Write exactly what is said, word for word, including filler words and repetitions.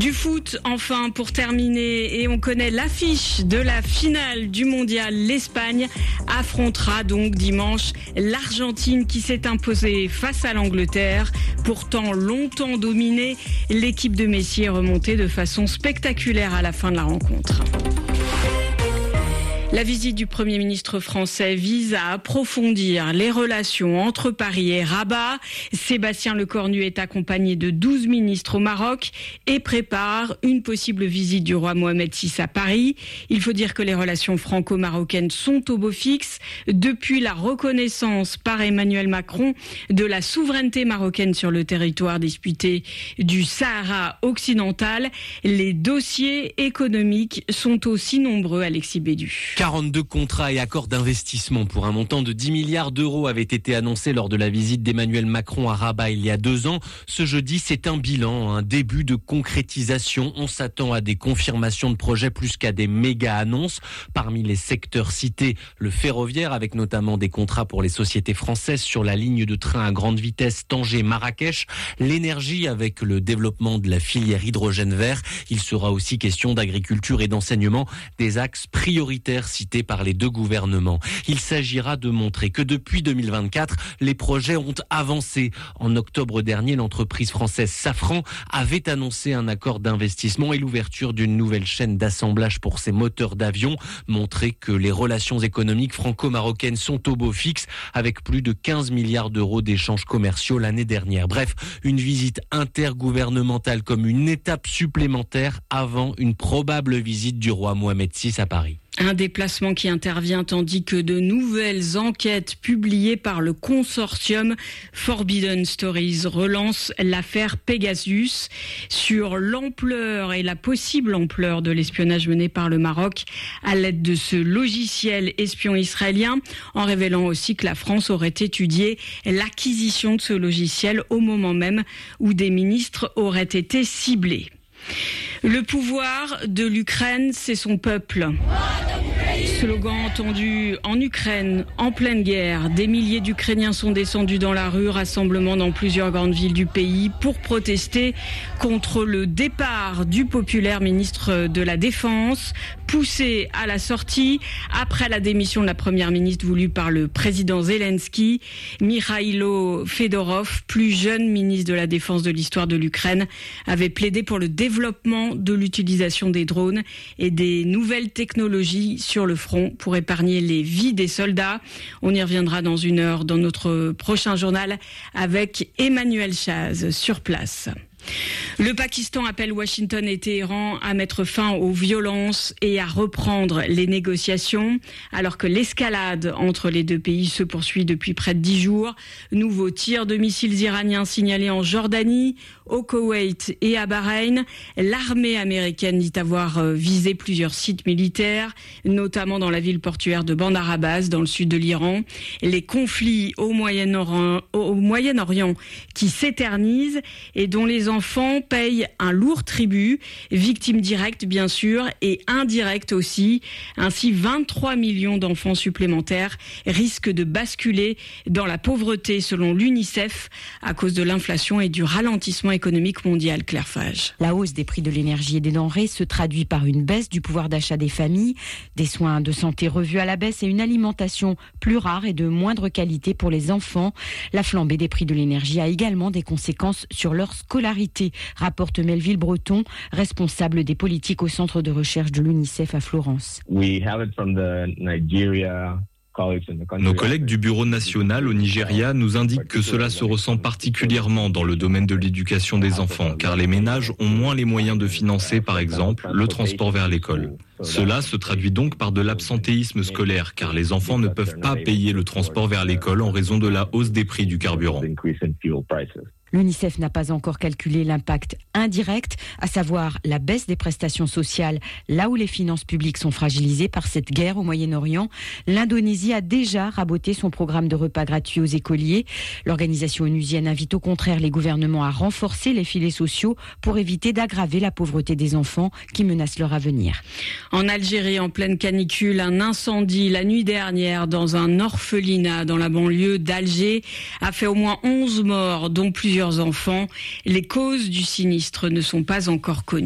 Du foot, enfin, pour terminer, et on connaît l'affiche de la finale du mondial. L'Espagne affrontera donc dimanche l'Argentine qui s'est imposée face à l'Angleterre. Pourtant longtemps dominée, l'équipe de Messi est remontée de façon spectaculaire à la fin de la rencontre. La visite du Premier ministre français vise à approfondir les relations entre Paris et Rabat. Sébastien Lecornu est accompagné de douze ministres au Maroc et prépare une possible visite du roi Mohamed six à Paris. Il faut dire que les relations franco-marocaines sont au beau fixe. Depuis la reconnaissance par Emmanuel Macron de la souveraineté marocaine sur le territoire disputé du Sahara occidental, les dossiers économiques sont aussi nombreux, Alexis Bédu. quarante-deux contrats et accords d'investissement pour un montant de dix milliards d'euros avaient été annoncés lors de la visite d'Emmanuel Macron à Rabat il y a deux ans. Ce jeudi, c'est un bilan, un début de concrétisation. On s'attend à des confirmations de projets plus qu'à des méga-annonces. Parmi les secteurs cités, le ferroviaire, avec notamment des contrats pour les sociétés françaises sur la ligne de train à grande vitesse Tanger-Marrakech. L'énergie, avec le développement de la filière hydrogène vert. Il sera aussi question d'agriculture et d'enseignement, des axes prioritaires cités par les deux gouvernements. Il s'agira de montrer que depuis deux mille vingt-quatre, les projets ont avancé. En octobre dernier, l'entreprise française Safran avait annoncé un accord d'investissement et l'ouverture d'une nouvelle chaîne d'assemblage pour ses moteurs d'avion. Montrer que les relations économiques franco-marocaines sont au beau fixe, avec plus de quinze milliards d'euros d'échanges commerciaux l'année dernière. Bref, une visite intergouvernementale comme une étape supplémentaire avant une probable visite du roi Mohamed six à Paris. Un déplacement qui intervient tandis que de nouvelles enquêtes publiées par le consortium Forbidden Stories relancent l'affaire Pegasus sur l'ampleur et la possible ampleur de l'espionnage mené par le Maroc à l'aide de ce logiciel espion israélien, en révélant aussi que la France aurait étudié l'acquisition de ce logiciel au moment même où des ministres auraient été ciblés. Le pouvoir de l'Ukraine, c'est son peuple. Slogan entendu en Ukraine, en pleine guerre. Des milliers d'Ukrainiens sont descendus dans la rue, rassemblement dans plusieurs grandes villes du pays pour protester contre le départ du populaire ministre de la Défense, poussé à la sortie après la démission de la première ministre voulue par le président Zelensky. Mikhailo Fedorov, plus jeune ministre de la Défense de l'histoire de l'Ukraine, avait plaidé pour le développement de l'utilisation des drones et des nouvelles technologies sur le front pour épargner les vies des soldats. On y reviendra dans une heure dans notre prochain journal avec Emmanuel Chaz sur place. Le Pakistan appelle Washington et Téhéran à mettre fin aux violences et à reprendre les négociations, alors que l'escalade entre les deux pays se poursuit depuis près de dix jours. Nouveaux tirs de missiles iraniens signalés en Jordanie, au Koweït et à Bahreïn. L'armée américaine dit avoir visé plusieurs sites militaires, notamment dans la ville portuaire de Bandar Abbas, dans le sud de l'Iran. Les conflits au Moyen-Orient, au Moyen-Orient qui s'éternisent et dont les enfants payent un lourd tribut, victimes directes bien sûr et indirectes aussi. Ainsi, vingt-trois millions d'enfants supplémentaires risquent de basculer dans la pauvreté selon l'UNICEF à cause de l'inflation et du ralentissement économique mondial. Claire Fage. La hausse des prix de l'énergie et des denrées se traduit par une baisse du pouvoir d'achat des familles, des soins de santé revus à la baisse et une alimentation plus rare et de moindre qualité pour les enfants. La flambée des prix de l'énergie a également des conséquences sur leur scolarité, rapporte Melville Breton, responsable des politiques au centre de recherche de l'UNICEF à Florence. We have it from the Nigeria. Nos collègues du Bureau national au Nigeria nous indiquent que cela se ressent particulièrement dans le domaine de l'éducation des enfants, car les ménages ont moins les moyens de financer, par exemple, le transport vers l'école. Cela se traduit donc par de l'absentéisme scolaire, car les enfants ne peuvent pas payer le transport vers l'école en raison de la hausse des prix du carburant. L'UNICEF n'a pas encore calculé l'impact indirect, à savoir la baisse des prestations sociales, là où les finances publiques sont fragilisées par cette guerre au Moyen-Orient. L'Indonésie a déjà raboté son programme de repas gratuits aux écoliers. L'organisation onusienne invite au contraire les gouvernements à renforcer les filets sociaux pour éviter d'aggraver la pauvreté des enfants qui menacent leur avenir. En Algérie, en pleine canicule, un incendie la nuit dernière dans un orphelinat dans la banlieue d'Alger a fait au moins onze morts, dont plusieurs enfants. Les causes du sinistre ne sont pas encore connues.